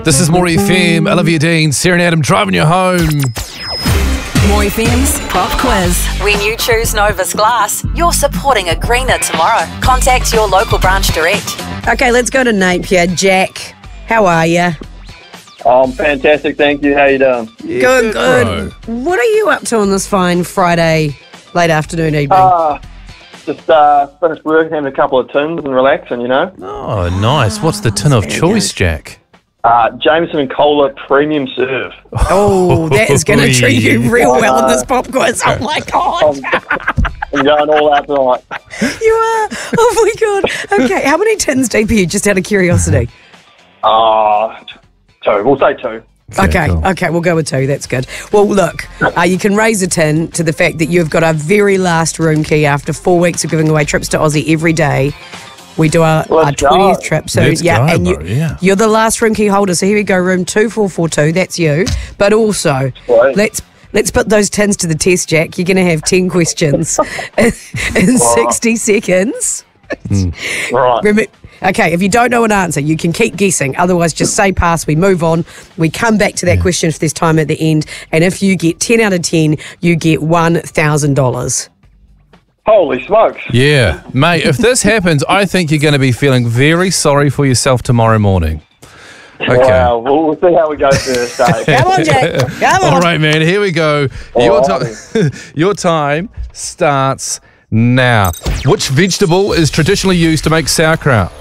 This is More FM, Olivia Dean, Sarah and Adam driving you home. More FM's Pop Quiz. When you choose Novus Glass, you're supporting a greener tomorrow. Contact your local branch direct. Okay, let's go to Napier. Jack, how are you? I'm fantastic, thank you. How you doing? Good. What are you up to on this fine Friday, late afternoon, evening? Just finished work, having a couple of tins and relaxing, you know. Oh, nice. What's the tin of choice, Jack? Jameson Cola Premium Serve. Oh, that is going to treat you real well in this pop quiz. Oh, my God. I'm going all out tonight. You are? Oh, my God. Okay, how many tins deep are you, just out of curiosity? 2. We'll say 2. Okay, we'll go with 2. That's good. Well, look, you can raise a tin to the fact that you've got our very last room key after 4 weeks of giving away trips to Aussie every day. We do our 20th trip. So, you're the last room key holder. So here we go, room 2442. That's you. But also, let's put those tins to the test, Jack. You're going to have 10 questions in 60 seconds. Right. Okay, if you don't know an answer, you can keep guessing. Otherwise, just say pass, we move on. We come back to that question if there's time at the end. And if you get 10 out of 10, you get $1,000. Holy smokes. Yeah. Mate, if this happens, I think you're going to be feeling very sorry for yourself tomorrow morning. Okay. Wow, we'll see how we go first, Dave. Come on, Jack. Come on. All right, man, here we go. Your time starts now. Which vegetable is traditionally used to make sauerkraut?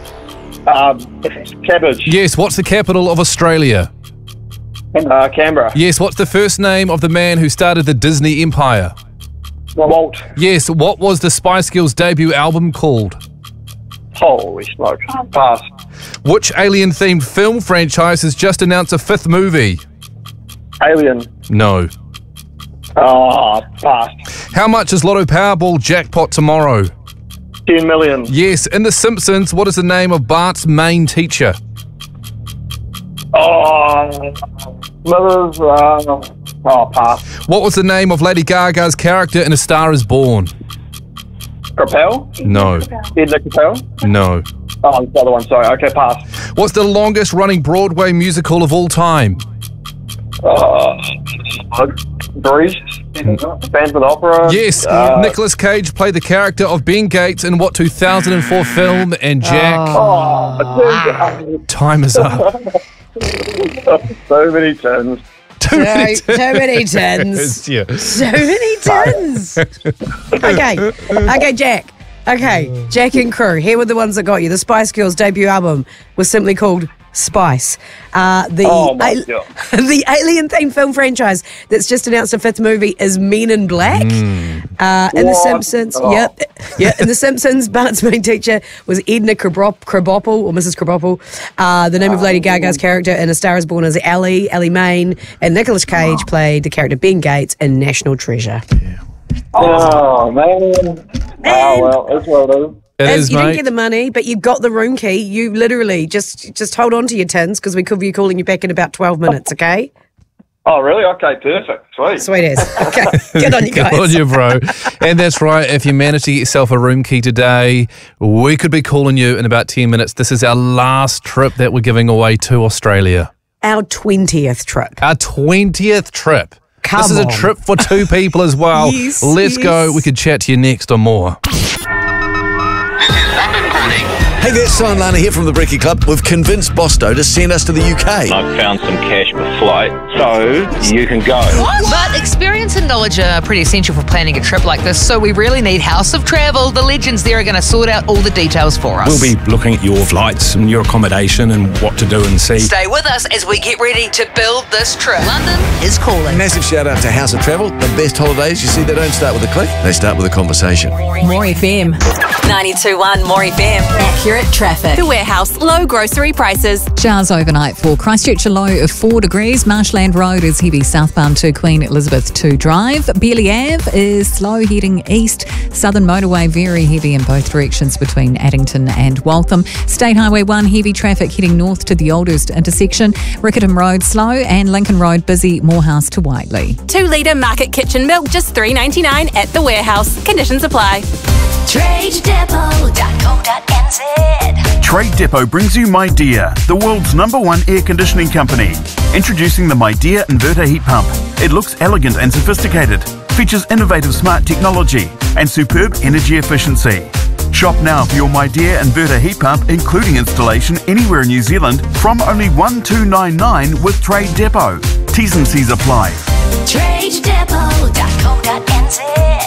Cabbage. Yes, what's the capital of Australia? Canberra. Yes, what's the first name of the man who started the Disney Empire? Walt. Yes, what was the Spice Girls' debut album called? Holy smokes. Pass. Which alien-themed film franchise has just announced a 5th movie? Alien. No. Pass. How much is Lotto Powerball jackpot tomorrow? 10 million. Yes, in The Simpsons, what is the name of Bart's main teacher? Pass. What was the name of Lady Gaga's character in A Star Is Born? Capel? No. Edna Capel? No. Oh, the other one, sorry. Okay, pass. What's the longest running Broadway musical of all time? Breeze? Phantom Opera? Yes, Nicolas Cage played the character of Ben Gates in what 2004 film? And Jack, time is up. So many tins. Too many tins. Yeah. So many tins. Okay, Jack. Okay, Jack and crew. Here were the ones that got you. The Spice Girls' debut album was simply called Spice. The alien-themed film franchise that's just announced a 5th movie is Men in Black. In The Simpsons, in The Simpsons, Bart's main teacher was Edna Krabappel, or Mrs. Krabappel. The name of Lady Gaga's character in A Star Is Born is Ellie Main, and Nicolas Cage played the character Ben Gates in National Treasure. Oh, man. Well, that's what it is. It is, you mate. didn't get the money, but you got the room key. You literally just hold on to your tins because we could be calling you back in about 12 minutes, okay? Oh, really? Okay, perfect. Sweet as. Okay, good on you guys. Good on you, bro. And that's right. If you manage to get yourself a room key today, we could be calling you in about 10 minutes. This is our last trip that we're giving away to Australia. Our 20th trip. Our 20th trip. Come This is on. a trip for 2 people as well. Yes, Let's go. We could chat to you next on more. Hey there, Simon Lana here from the Brekkie Club. We've convinced Bosto to send us to the UK. I've found some cash per flight, so you can go. But experience and knowledge are pretty essential for planning a trip like this, so we really need House of Travel. The legends there are going to sort out all the details for us. We'll be looking at your flights and your accommodation and what to do and see. Stay with us as we get ready to build this trip. London is calling. Massive shout out to House of Travel. The best holidays, you see, they don't start with a click, they start with a conversation. More FM. 92.1 More FM. Accurate traffic. The Warehouse, low grocery prices. Showers overnight for Christchurch, a low of 4 degrees. Marshland Road is heavy southbound to Queen Elizabeth II Drive. Bearley Ave is slow heading east. Southern Motorway very heavy in both directions between Addington and Waltham. State Highway 1 heavy traffic heading north to the Oldhurst intersection. Riccarton Road slow and Lincoln Road busy Morehouse to Whiteley. 2 litre market kitchen milk, just $3.99 at the Warehouse. Conditions apply. TradeDepot.co.nz Trade Depot brings you MyDear, the world's #1 air conditioning company. Introducing the MyDear inverter heat pump. It looks elegant and sophisticated, features innovative smart technology and superb energy efficiency. Shop now for your MyDear inverter heat pump, including installation anywhere in New Zealand, from only $1,299 with Trade Depot. T's and C's apply. TradeDepot.co.nz.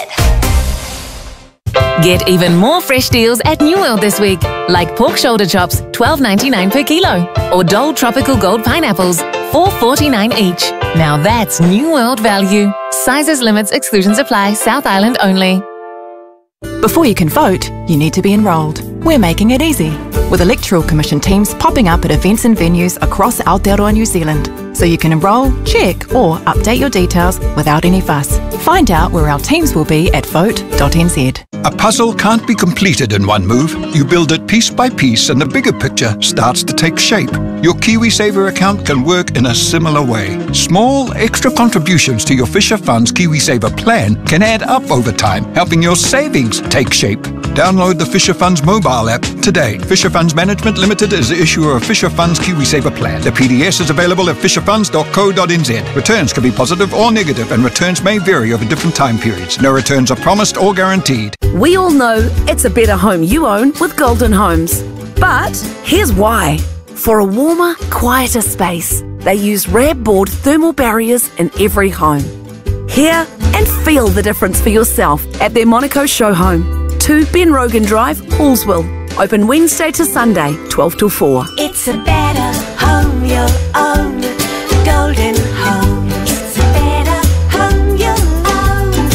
Get even more fresh deals at New World this week, like pork shoulder chops, $12.99 per kilo, or Dole Tropical Gold pineapples, $4.49 each. Now that's New World value. Sizes, limits, exclusions apply. South Island only. Before you can vote, you need to be enrolled. We're making it easy, with Electoral Commission teams popping up at events and venues across Aotearoa New Zealand, so you can enrol, check or update your details without any fuss. Find out where our teams will be at vote.nz. A puzzle can't be completed in one move. You build it piece by piece and the bigger picture starts to take shape. Your KiwiSaver account can work in a similar way. Small extra contributions to your Fisher Funds KiwiSaver plan can add up over time, helping your savings take shape. Download the Fisher Funds mobile app today. Fisher Funds Management Limited is the issuer of Fisher Funds KiwiSaver plan. The PDS is available at fisherfunds.co.nz. Returns can be positive or negative, and returns may vary over different time periods. No returns are promised or guaranteed. We all know it's a better home you own with Golden Homes. But here's why. For a warmer, quieter space, they use RAB board thermal barriers in every home. Hear and feel the difference for yourself at their Monaco show home. 2 Ben Rogan Drive, Hallsville. Open Wednesday to Sunday, 12 till 4. It's a better home you'll own. Golden Home. It's a better home you'll own.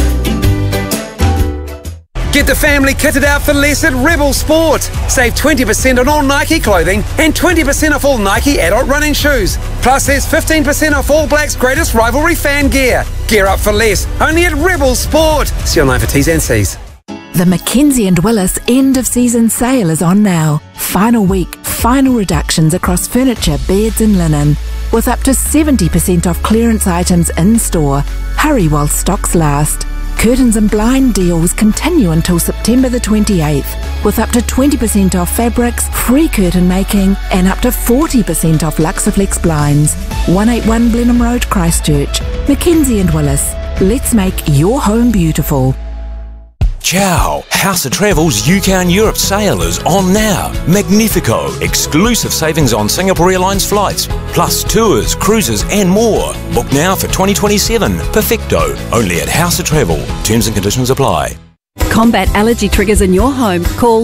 Get the family kitted out for less at Rebel Sport. Save 20% on all Nike clothing and 20% off all Nike adult running shoes. Plus, there's 15% off All Blacks' greatest rivalry fan gear. Gear up for less, only at Rebel Sport. See online for T's and C's. The Mackenzie & Willis end of season sale is on now. Final week, final reductions across furniture, beds and linen, with up to 70% off clearance items in store. Hurry while stocks last. Curtains and blind deals continue until September the 28th, with up to 20% off fabrics, free curtain making and up to 40% off Luxaflex blinds. 181 Blenheim Road, Christchurch. Mackenzie & Willis. Let's make your home beautiful. Ciao! House of Travel's UK and Europe sale is on now. Magnifico! Exclusive savings on Singapore Airlines flights, plus tours, cruises and more. Book now for 2027. Perfecto! Only at House of Travel. Terms and conditions apply. Combat allergy triggers in your home. Call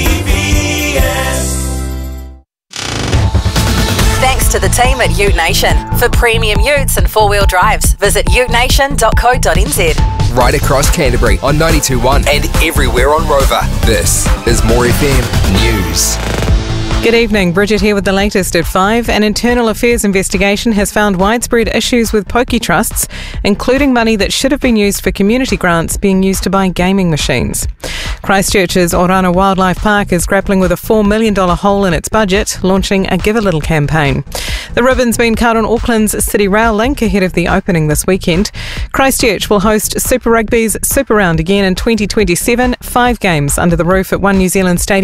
Thanks to the team at Ute Nation. For premium utes and four-wheel drives, visit utenation.co.nz. Right across Canterbury on 92.1 and everywhere on Rover. This is More FM News. Good evening, Bridget here with the latest at 5. An internal affairs investigation has found widespread issues with pokie trusts, including money that should have been used for community grants being used to buy gaming machines. Christchurch's Orana Wildlife Park is grappling with a $4 million hole in its budget, launching a Give a Little campaign. The ribbon's been cut on Auckland's City Rail link ahead of the opening this weekend. Christchurch will host Super Rugby's Super Round again in 2027, 5 games under the roof at One New Zealand Stadium.